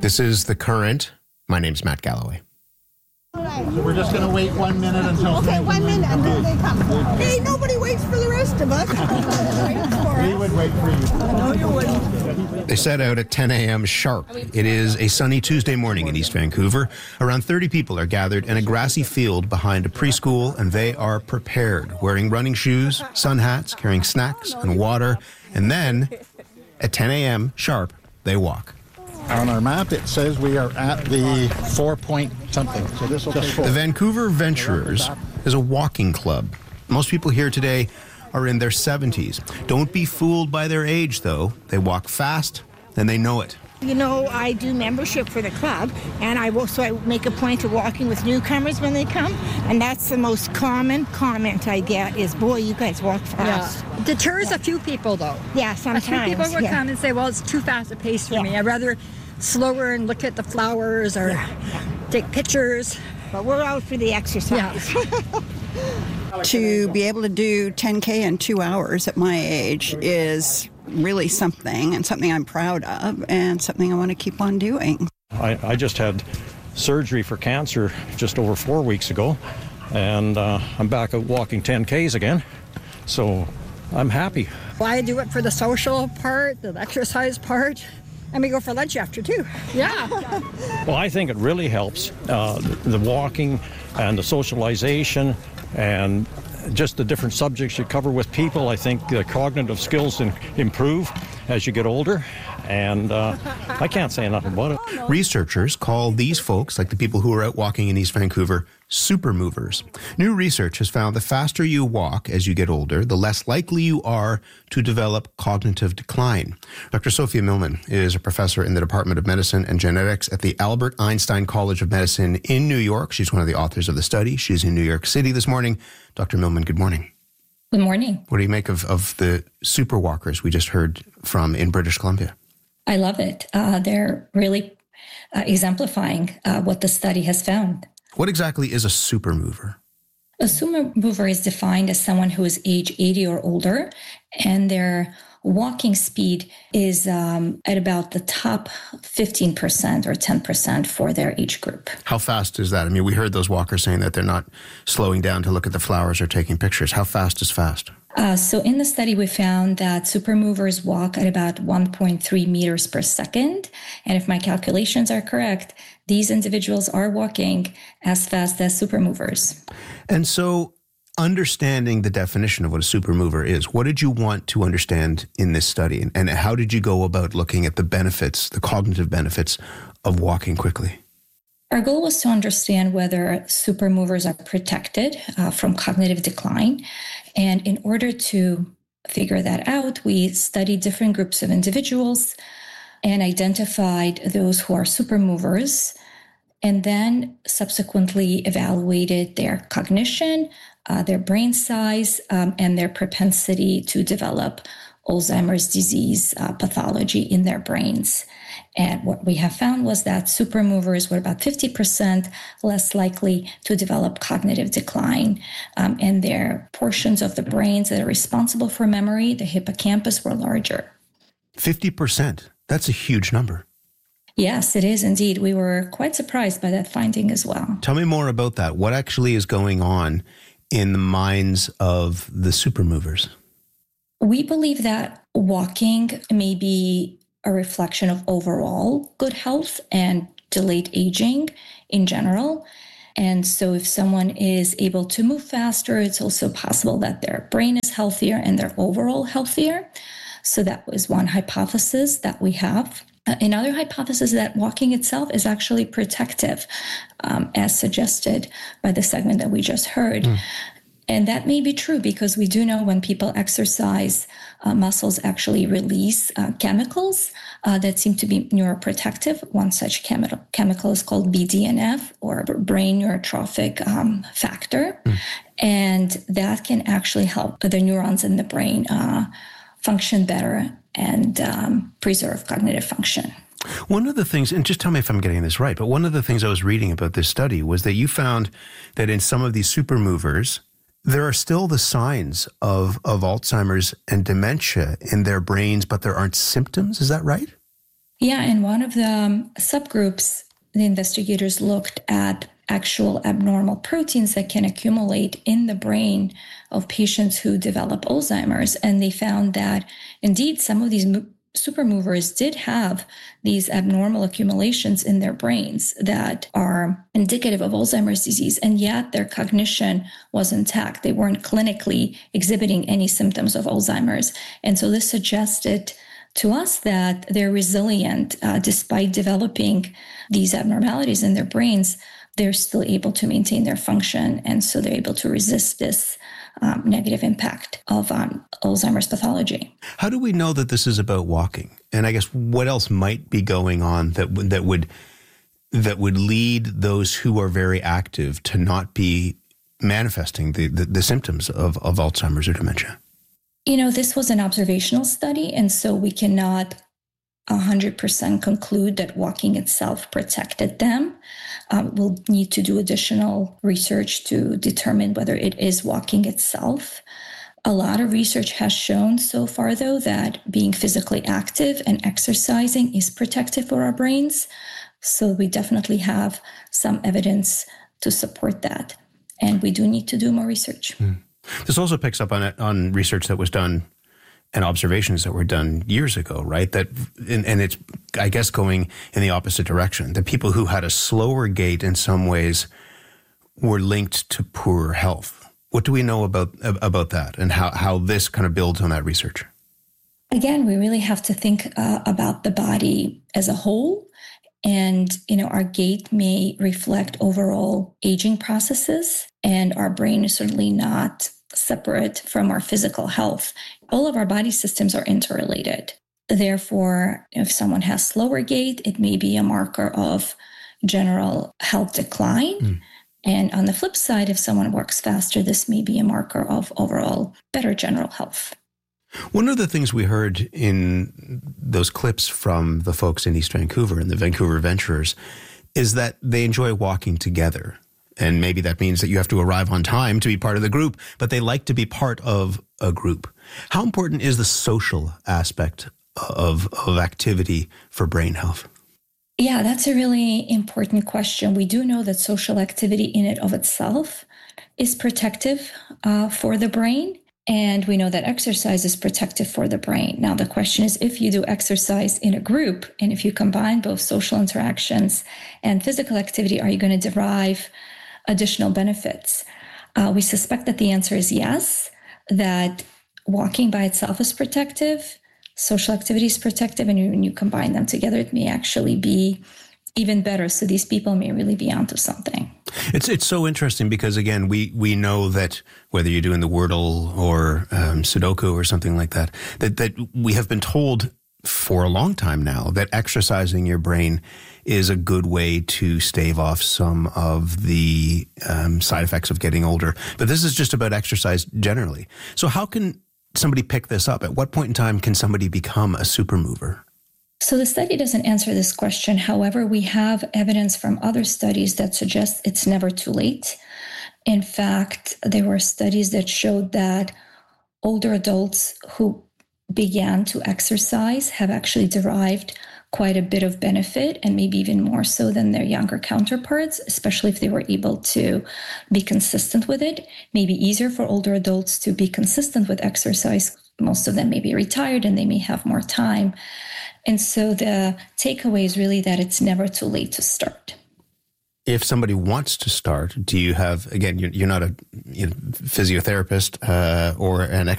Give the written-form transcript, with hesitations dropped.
This is The Current. My name's Matt Galloway. So we're just going to wait 1 minute until... Okay, 1 minute until they come. Hey, nobody waits for the rest of us. We would wait for you. No, you wouldn't. They set out at 10 a.m. sharp. It is a sunny Tuesday morning in East Vancouver. Around 30 people are gathered in a grassy field behind a preschool, and they are prepared, wearing running shoes, sun hats, carrying snacks and water. And then, at 10 a.m. sharp, they walk. On our map, it says we are at the 4-point something. So this will take The Vancouver Venturers is a walking club. Most people here today are in their 70s. Don't be fooled by their age, though. They walk fast, and they know it. You know, I do membership for the club, and I make a point of walking with newcomers when they come, and that's the most common comment I get is, boy, you guys walk fast. Yeah. Deters a few people, though. Yeah, sometimes. A few people will come and say, well, it's too fast a pace for me. I'd rather slower and look at the flowers or take pictures. But we're out for the exercise. Yeah. To be able to do 10K in 2 hours at my age is really something, and something I'm proud of, and something I want to keep on doing. I just had surgery for cancer just over 4 weeks ago, and I'm back out walking 10Ks again, so I'm happy. Well, I do it for the social part, the exercise part, and we go for lunch after too. Yeah. Well, I think it really helps, the walking and the socialization and just the different subjects you cover with people. I think the cognitive skills improve as you get older, and I can't say enough about it. Researchers call these folks, like the people who are out walking in East Vancouver, super movers. New research has found the faster you walk as you get older, the less likely you are to develop cognitive decline. Dr. Sophia Millman is a professor in the Department of Medicine and Genetics at the Albert Einstein College of Medicine in New York. She's one of the authors of the study. She's in New York City this morning. Dr. Millman, good morning. Good morning. What do you make of the super walkers we just heard from in British Columbia? I love it. They're really exemplifying what the study has found. What exactly is a super mover? A super mover is defined as someone who is age 80 or older, and walking speed is at about the top 15% or 10% for their age group. How fast is that? I mean, we heard those walkers saying that they're not slowing down to look at the flowers or taking pictures. How fast is fast? So in the study, we found that supermovers walk at about 1.3 meters per second. And if my calculations are correct, these individuals are walking as fast as supermovers. And so understanding the definition of what a supermover is, what did you want to understand in this study? And how did you go about looking at the benefits, the cognitive benefits of walking quickly? Our goal was to understand whether supermovers are protected from cognitive decline. And in order to figure that out, we studied different groups of individuals and identified those who are supermovers, and then subsequently evaluated their cognition, their brain size, and their propensity to develop Alzheimer's disease pathology in their brains. And what we have found was that supermovers were about 50% less likely to develop cognitive decline. And their portions of the brains that are responsible for memory, the hippocampus, were larger. 50%? That's a huge number. Yes, it is indeed. We were quite surprised by that finding as well. Tell me more about that. What actually is going on in the minds of the supermovers? We believe that walking may be a reflection of overall good health and delayed aging in general. And so if someone is able to move faster, it's also possible that their brain is healthier and they're overall healthier. So that was one hypothesis that we have. Another hypothesis is that walking itself is actually protective, as suggested by the segment that we just heard. And that may be true because we do know when people exercise, muscles actually release chemicals that seem to be neuroprotective. One such chemical is called BDNF, or brain neurotrophic factor. And that can actually help the neurons in the brain function better and preserve cognitive function. One of the things, and just tell me if I'm getting this right, but one of the things I was reading about this study was that you found that in some of these supermovers, there are still the signs of Alzheimer's and dementia in their brains, but there aren't symptoms. Is that right? Yeah, in one of the subgroups, the investigators looked at actual abnormal proteins that can accumulate in the brain of patients who develop Alzheimer's. And they found that indeed some of these supermovers did have these abnormal accumulations in their brains that are indicative of Alzheimer's disease, and yet their cognition was intact. They weren't clinically exhibiting any symptoms of Alzheimer's. And so this suggested to us that they're resilient despite developing these abnormalities in their brains. They're still able to maintain their function, and so they're able to resist this negative impact of Alzheimer's pathology. How do we know that this is about walking? And I guess what else might be going on that would lead those who are very active to not be manifesting the symptoms of Alzheimer's or dementia? You know, this was an observational study, and so we cannot 100% conclude that walking itself protected them. We'll need to do additional research to determine whether it is walking itself. A lot of research has shown so far, though, that being physically active and exercising is protective for our brains. So we definitely have some evidence to support that. And we do need to do more research. This also picks up on research that was done and observations that were done years ago, right? And it's, I guess, going in the opposite direction. The people who had a slower gait in some ways were linked to poorer health. What do we know about that, and how this kind of builds on that research? Again, we really have to think about the body as a whole. And, you know, our gait may reflect overall aging processes, and our brain is certainly not separate from our physical health. All of our body systems are interrelated. Therefore, if someone has slower gait, it may be a marker of general health decline. And on the flip side, if someone works faster, this may be a marker of overall better general health. One of the things we heard in those clips from the folks in East Vancouver and the Vancouver Venturers is that they enjoy walking together. And maybe that means that you have to arrive on time to be part of the group, but they like to be part of a group. How important is the social aspect of activity for brain health? Yeah, that's a really important question. We do know that social activity in and of itself is protective for the brain. And we know that exercise is protective for the brain. Now, the question is, if you do exercise in a group, and if you combine both social interactions and physical activity, are you going to derive additional benefits? We suspect that the answer is yes, that walking by itself is protective, social activity is protective, and when you combine them together, it may actually be even better. So these people may really be onto something. It's so interesting because, again, we know that whether you're doing the Wordle or Sudoku or something like that, that we have been told for a long time now that exercising your brain is a good way to stave off some of the side effects of getting older. But this is just about exercise generally. So how can somebody pick this up? At what point in time can somebody become a super mover? So the study doesn't answer this question. However, we have evidence from other studies that suggest it's never too late. In fact, there were studies that showed that older adults who began to exercise have actually derived quite a bit of benefit, and maybe even more so than their younger counterparts, especially if they were able to be consistent with it. Maybe easier for older adults to be consistent with exercise. Most of them may be retired and they may have more time. And so the takeaway is really that it's never too late to start. If somebody wants to start, do you have, again, you're not a physiotherapist or an